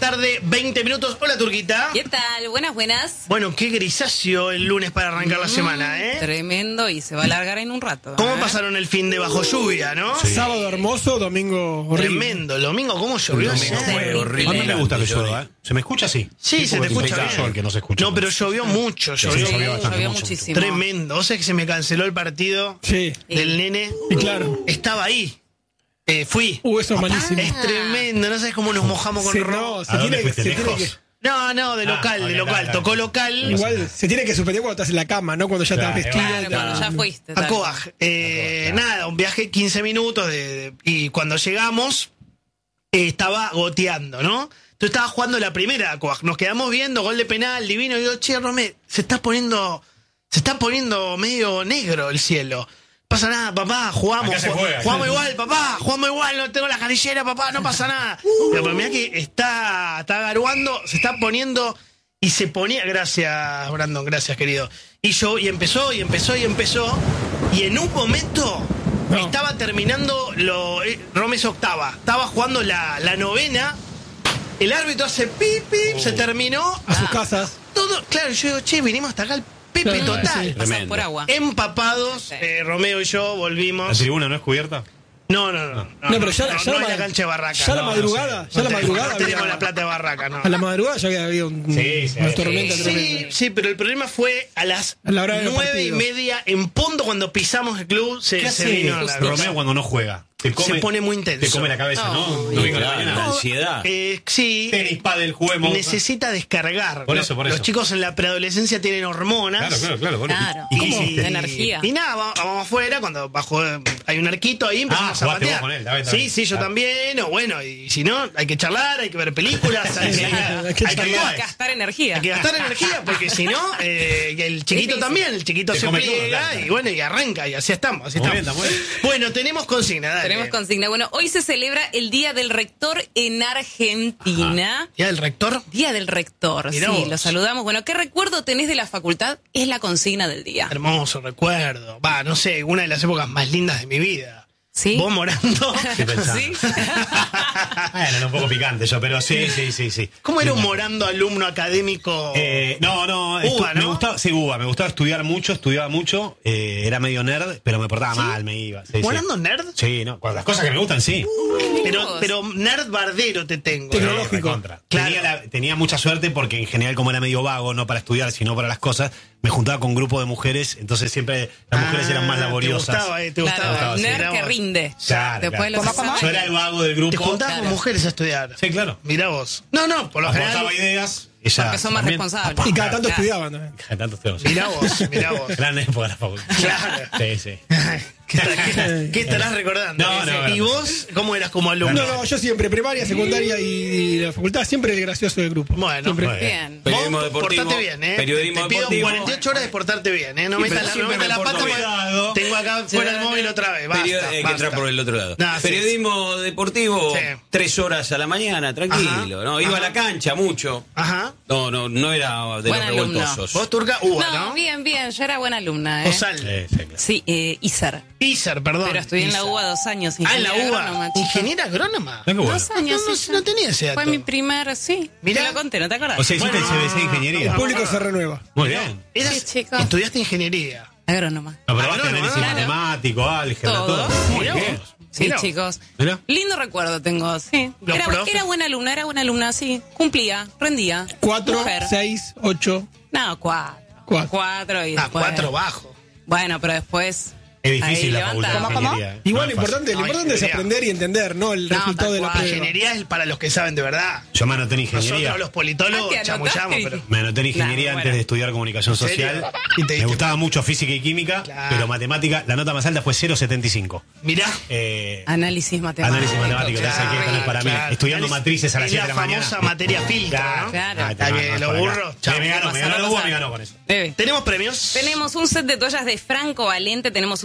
tarde, 20 minutos. Hola, Turquita. ¿Qué tal? Buenas. Bueno, qué grisáceo el lunes para arrancar la semana, ¿eh? Tremendo, y se va a alargar en un rato. ¿Cómo pasaron el fin de bajo lluvia, no? Sí. Sábado hermoso, domingo horrible. Tremendo. El domingo, ¿cómo llovió? Fue horrible. A mí me gusta que llueva, ¿eh? ¿Se me escucha así? Sí, se te escucha bien. Yo el que no se escucha. No, pero llovió mucho. Llovió muchísimo. Tremendo. O sea que se me canceló el partido del nene. Y claro. Estaba ahí. Fui. Eso es malísimo. Es tremendo. No sabes cómo nos mojamos con Ro. No, se tiene que... No, de local. Tocó local. Igual se tiene que suspender cuando estás en la cama, ¿no? Cuando ya estás vestido. Claro, cuando ya fuiste. A Coag. Nada, un viaje 15 minutos y cuando llegamos estaba goteando, ¿no? Entonces estaba jugando la primera Coag. Nos quedamos viendo, gol de penal, divino. Y digo, che, Romé, se está poniendo medio negro el cielo. No pasa nada, papá, jugamos igual, papá, jugamos igual, no tengo la canillera, papá, no pasa nada. Pero mirá que está garuando, se está poniendo y se ponía, gracias Brandon, gracias querido. Y empezó, y en un momento estaba terminando Romes octava, estaba jugando la novena, el árbitro hace pip, se terminó. A sus casas. Todo, claro, yo digo, che, vinimos hasta acá Pepe total. Pasar por agua. Empapados, Romeo y yo volvimos. ¿La tribuna no es cubierta? No, pero ya hay la cancha de Barraca. Ya la madrugada. No tenemos la plata de Barraca, no. A la madrugada ya había habido una tormenta tremenda. Sí, pero el problema fue a las 9:30 en punto cuando pisamos el club. Se vino a la Romeo cuando no juega. Se pone muy intenso. Te come la cabeza, ¿no? Domingo a la mañana. La ansiedad. Sí. Tenis, pádel, juguemos. Necesita descargar. Por eso. Los chicos en la preadolescencia tienen hormonas. Claro. ¿Y energía? Y nada, vamos afuera, cuando hay un arquito ahí, empezamos a patear. Con él, sí, yo también. O bueno, y si no, hay que charlar, hay que ver películas, hay que gastar energía. Hay que gastar energía, porque si no, el chiquito también, el chiquito se pliega y bueno, y arranca, y así estamos. Bueno, tenemos consigna, dale. Tenemos consigna. Bueno, hoy se celebra el Día del Rector en Argentina. ¿Día del Rector? Día del Rector, Mirá sí, vos. lo saludamos. Bueno, ¿qué recuerdo tenés de la facultad? Es la consigna del día. Hermoso recuerdo. No sé, una de las épocas más lindas de mi vida. ¿Sí? ¿Vos morando? ¿Sí? Bueno, un poco picante yo, pero sí. ¿Cómo era un morando alumno académico? UBA, ¿no? Me gustaba estudiar mucho, estudiaba mucho, era medio nerd, pero me portaba mal, me iba. ¿Morando nerd? Sí, no, con las cosas que me gustan, sí. Pero nerd bardero te tengo. Tecnológico. Claro. Tenía mucha suerte porque en general, como era medio vago, no para estudiar, sino para las cosas, me juntaba con un grupo de mujeres, entonces siempre las mujeres eran más laboriosas. Te gustaba. Nerd que rinde. Claro. ¿Cómo? Yo era el vago del grupo. Te juntabas con mujeres a estudiar. Sí, claro. Mirá vos. No, por lo general. Aportaba ideas. Porque son más responsables. Y cada tanto estudiaban también. Cada tanto estudiamos. Mirá vos. Gran época de la facultad. Claro. Sí. ¿Qué estarás recordando? No. ¿Y vos cómo eras como alumno? No, yo siempre, primaria, secundaria y la facultad, siempre el gracioso del grupo. Bueno, bien. Periodismo vos deportivo. portate bien, Periodismo te pido deportivo. 48 horas de portarte bien, No Sí, metas pero siempre la me pata. porto bien. Tengo acá fuera el móvil otra vez. Hay que entrar por el otro lado. Sí. Periodismo deportivo, 3 horas a la mañana, tranquilo. ¿No? Iba a la cancha mucho. Ajá. No era de Buen los alumno. revoltosos. Vos, Turca, ¿no? Bien, yo era buena alumna. Osal. Sí, ISER. ISER, perdón. Pero estudié en la UBA 2 años. En la UBA. agrónoma, chico. ¿Ingeniera agrónoma? 2 años. No tenía ese dato. Fue mi primer, Mirá. Te lo conté, ¿no te acordás? O sea, hiciste el CBC de ingeniería. El público se renueva. Muy bien. Sí, chicos. Estudiaste ingeniería. Agrónoma. No, pero vas a tener Claro. matemático, álgebra, todo. Muy Muy bien. bien. Sí, Mirá. chicos. Mirá. Lindo recuerdo tengo, sí. Los profes. Era buena alumna, sí. Cumplía, rendía. 4, Mujer. 6, 8. No, 4. 4 y después. 4 bajo. Bueno, pero después. Es difícil Ahí la levanta. facultad de ingeniería. Igual No lo es fácil. importante es aprender y entender, ¿no? El resultado de la prueba. Ingeniería es para los que saben de verdad. Yo me anoté en ingeniería. Nosotros los politólogos ¿Te anotaste? chamullamos, pero... Me anoté en ingeniería Nah, antes bueno. de estudiar comunicación ¿En serio? social. ¿Y te Me diste gustaba mucho física y química, Claro. pero matemática, la nota más alta fue 0,75. Mirá. Análisis matemático. Análisis matemático, entonces que esto no es para mí. Claro. Estudiando matrices a las 7 de la mañana. Es la famosa materia filtra, ¿no? Claro. Ah, La que los burros. Me ganó, Pasar. me ganó con eso. Debe. ¿Tenemos premios? Tenemos un set de toallas de Franco Valente, tenemos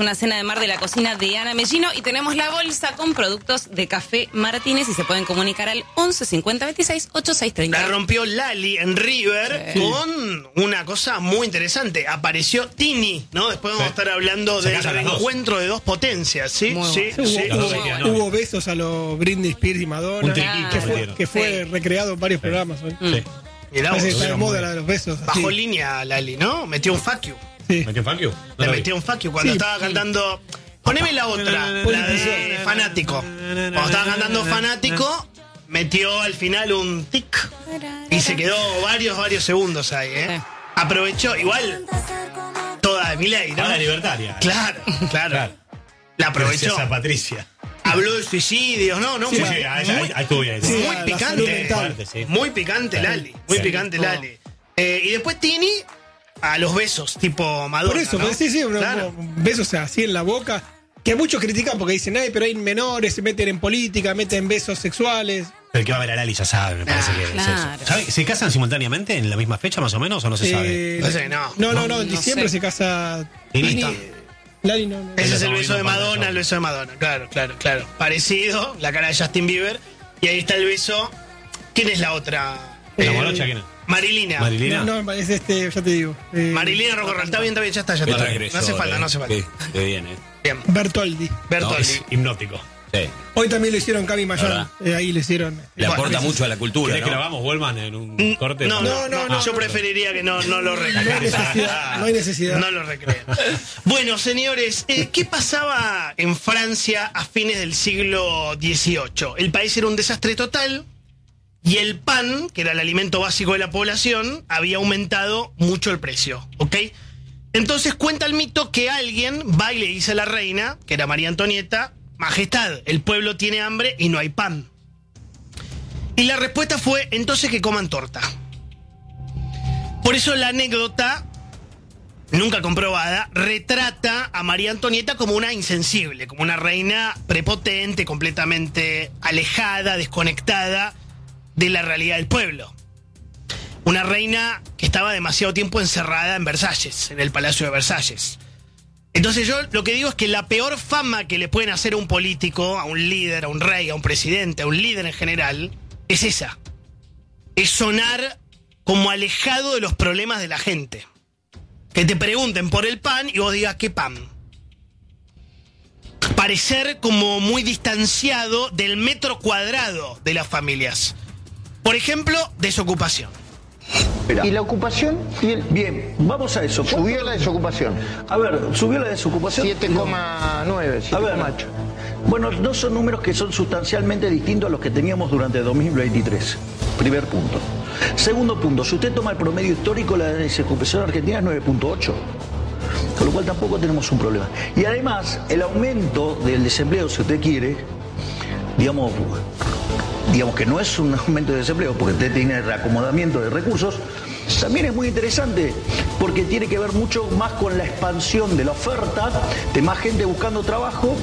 una cena de mar de la cocina de Ana Mellino y tenemos la bolsa con productos de Café Martínez y se pueden comunicar al 11 50 26 86 30. La rompió Lali en River con una cosa muy interesante. Apareció Tini, ¿no? Después vamos a estar hablando del reencuentro de dos potencias, ¿sí? Muy Sí, bueno. sí. Hubo besos a los Britney Spears y Madonna, Un triquito que fue recreado en varios programas hoy. Sí. Mirá Parece que vos. está de moda la de los besos. así. Bajo línea Lali, ¿no? Metió un fuck you. Sí. ¿Metió fuck you? No Le lo vi. metió un fuck you cuando Sí. estaba cantando. Poneme la otra, la de Fanático. Cuando estaba cantando Fanático, metió al final un tic y se quedó varios segundos ahí, ¿eh? Sí. Aprovechó, igual, toda de Milei, ¿no? Ahora libertaria. Claro. La aprovechó. Gracias a Patricia. Habló de suicidios, ¿no? Sí, Muy- sí, ahí estuvo bien. Sí, muy la picante. salud mental. Fuerte, sí. Muy picante Lali. Muy Sí. picante Lali. Y después Tini a los besos, tipo Madonna. Por eso, ¿no? sí, Claro. besos así en la boca. Que muchos critican porque dicen, ay, pero hay menores, se meten en política, meten besos sexuales. Pero el que va a ver a Lali ya sabe, me parece que claro. es eso. ¿Sabe? ¿Se casan simultáneamente en la misma fecha más o menos o no se sabe? No sé, no. No, en diciembre sé. se casa Tini. Tini. Lali no. Ese es el estamos beso de viendo Madonna, pantalla. el beso de Madonna. Claro. Parecido, la cara de Justin Bieber. Y ahí está el beso. ¿Quién es la otra? ¿La morocha quién es? Marilina. ¿Marilina? No, es ya te digo. Marilina Rocorral. Está bien, ya está. Qué No transgresor, hace falta, no hace falta. Qué bien, Bien. Bertoldi. Bertoldi. No, Hipnótico. Sí. Hoy también lo hicieron Cami ¿Verdad? Mayán. Ahí le hicieron. Le aporta mucho a la cultura, ¿Querés que lo ¿no? hagamos, Wellman, en un corte? No, No, yo preferiría que no lo No hay recreen. necesidad. No hay necesidad. No lo recreen. Bueno, señores, ¿qué pasaba en Francia a fines del siglo XVIII? El país era un desastre total y el pan, que era el alimento básico de la población, había aumentado mucho el precio, ¿ok? Entonces cuenta el mito que alguien va y le dice a la reina, que era María Antonieta, Majestad, el pueblo tiene hambre y no hay pan. Y la respuesta fue, entonces que coman torta. Por eso la anécdota, nunca comprobada, retrata a María Antonieta como una insensible, como una reina prepotente, completamente alejada, desconectada de la realidad del pueblo. Una reina que estaba demasiado tiempo encerrada en Versalles, en el Palacio de Versalles. Entonces yo lo que digo es que la peor fama que le pueden hacer a un político, a un líder, a un rey, a un presidente, a un líder en general, es esa. Es sonar como alejado de los problemas de la gente. Que te pregunten por el pan y vos digas, ¿qué pan? Parecer como muy distanciado del metro cuadrado de las familias. Por ejemplo, desocupación. ¿Y la ocupación? Bien, vamos a eso. Subió la desocupación. A ver, subió la desocupación. 7,9, 7,8. A ver, bueno, no son números que son sustancialmente distintos a los que teníamos durante 2023. Primer punto. Segundo punto, si usted toma el promedio histórico, la desocupación argentina es 9,8. Con lo cual tampoco tenemos un problema. Y además, el aumento del desempleo, si usted quiere, digamos que no es un aumento de desempleo, porque usted tiene reacomodamiento de recursos, también es muy interesante, porque tiene que ver mucho más con la expansión de la oferta, de más gente buscando trabajo.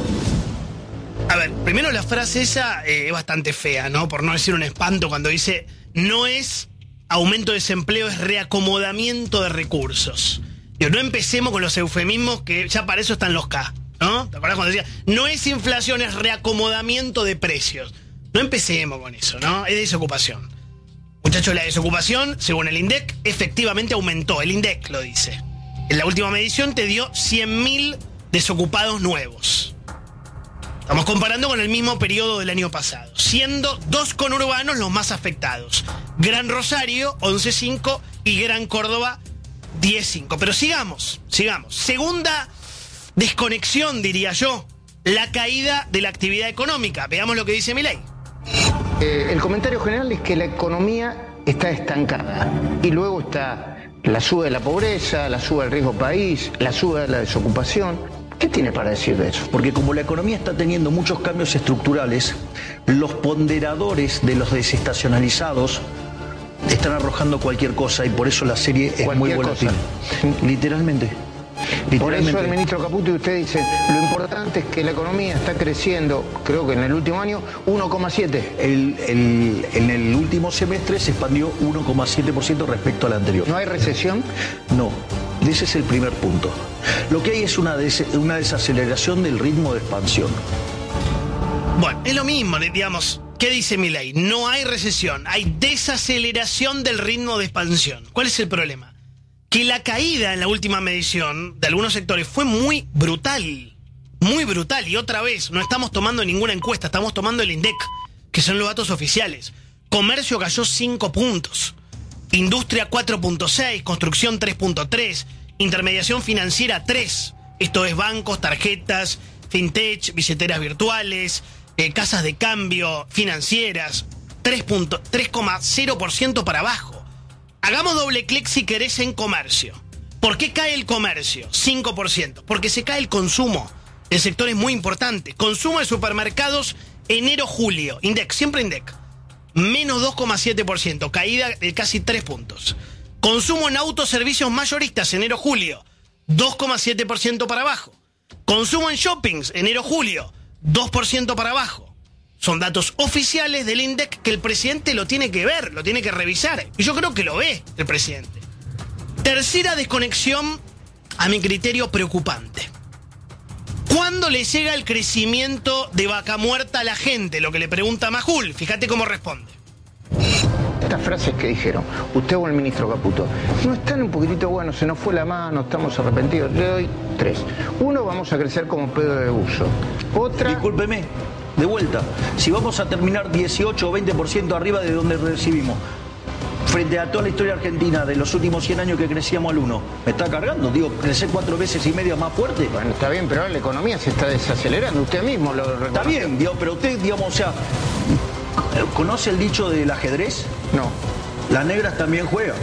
A ver, primero la frase esa es bastante fea, ¿no? Por no decir un espanto cuando dice, no es aumento de desempleo, es reacomodamiento de recursos. Digo, no empecemos con los eufemismos que ya para eso están los K, ¿no? ¿Te acuerdas cuando decía, no es inflación, es reacomodamiento de precios? No empecemos con eso, ¿no? Es desocupación. Muchachos, la desocupación, según el INDEC, efectivamente aumentó. El INDEC lo dice. En la última medición te dio 100.000 desocupados nuevos. Estamos comparando con el mismo periodo del año pasado, siendo dos conurbanos los más afectados. Gran Rosario, 11,5, y Gran Córdoba, 10,5. Pero sigamos. Segunda desconexión, diría yo, la caída de la actividad económica. Veamos lo que dice Milei. El comentario general es que la economía está estancada. Y luego está la suba de la pobreza, la suba del riesgo país, la suba de la desocupación. ¿Qué tiene para decir de eso? Porque como la economía está teniendo muchos cambios estructurales, los ponderadores de los desestacionalizados están arrojando cualquier cosa y por eso la serie es muy volátil. Literalmente. Por eso el ministro Caputo y usted dicen, lo importante es que la economía está creciendo, creo que en el último año, 1,7. En el último semestre se expandió 1,7% respecto al anterior. ¿No hay recesión? No. Ese es el primer punto. Lo que hay es una desaceleración del ritmo de expansión. Bueno, es lo mismo, digamos. ¿Qué dice Milei? No hay recesión, hay desaceleración del ritmo de expansión. ¿Cuál es el problema? Que la caída en la última medición de algunos sectores fue muy brutal. Muy brutal. Y otra vez, no estamos tomando ninguna encuesta, estamos tomando el INDEC, que son los datos oficiales. Comercio cayó 5 puntos. Industria 4.6, construcción 3.3, intermediación financiera 3. Esto es bancos, tarjetas, fintech, billeteras virtuales, casas de cambio, financieras, 3,0% para abajo. Hagamos doble clic si querés en comercio. ¿Por qué cae el comercio? 5%. Porque se cae el consumo. El sector es muy importante. Consumo de supermercados enero-julio. INDEC, siempre INDEC. Menos 2,7%, caída de casi 3 puntos. Consumo en autoservicios mayoristas, enero-julio, 2,7% para abajo. Consumo en shoppings, enero-julio, 2% para abajo. Son datos oficiales del INDEC que el presidente lo tiene que ver, lo tiene que revisar. Y yo creo que lo ve el presidente. Tercera desconexión, a mi criterio, preocupante. ¿Cuándo le llega el crecimiento de vaca muerta a la gente? Lo que le pregunta Majul. Fíjate cómo responde. Estas frases que dijeron, usted o el ministro Caputo, no están un poquitito, bueno, se nos fue la mano, estamos arrepentidos. Le doy 3. 1, vamos a crecer como pedo de buzo. Otra... Discúlpeme, de vuelta, si vamos a terminar 18 o 20% arriba de donde recibimos, frente a toda la historia argentina de los últimos 100 años que crecíamos al 1, me está cargando, digo, crecer 4 veces y media más fuerte. Bueno, está bien, pero ahora la economía se está desacelerando, usted mismo lo reconoce. Está bien, digo, pero usted, digamos, o sea, ¿conoce el dicho del ajedrez? No. Las negras también juegan.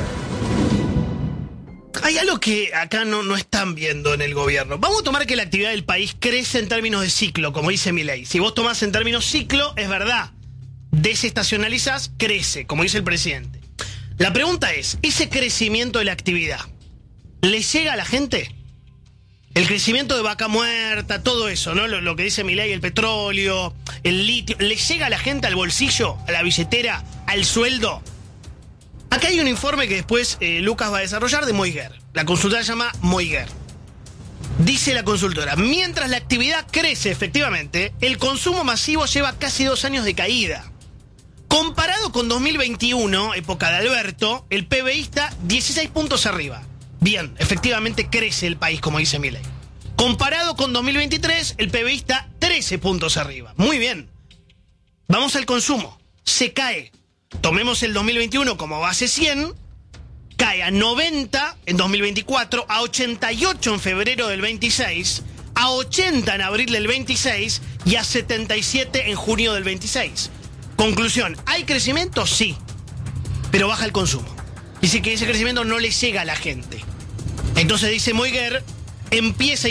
Hay algo que acá no están viendo en el gobierno. Vamos a tomar que la actividad del país crece en términos de ciclo, como dice Milei. Si vos tomás en términos ciclo, es verdad. Desestacionalizás, crece, como dice el presidente. La pregunta es, ¿ese crecimiento de la actividad le llega a la gente? El crecimiento de vaca muerta, todo eso, ¿no? Lo que dice Milei, el petróleo, el litio, ¿le llega a la gente al bolsillo, a la billetera, al sueldo? Acá hay un informe que después Lucas va a desarrollar de Moiguer. La consultora se llama Moiguer. Dice la consultora, mientras la actividad crece efectivamente, el consumo masivo lleva casi 2 años de caída. Comparado con 2021, época de Alberto, el PBI está 16 puntos arriba. Bien, efectivamente crece el país, como dice Milei. Comparado con 2023, el PBI está 13 puntos arriba. Muy bien. Vamos al consumo. Se cae. Tomemos el 2021 como base 100. Cae a 90 en 2024, a 88 en febrero del 26, a 80 en abril del 26 y a 77 en junio del 26. Conclusión, ¿hay crecimiento? Sí, pero baja el consumo. Dice que ese crecimiento no le llega a la gente. Entonces dice Moiguer, empieza a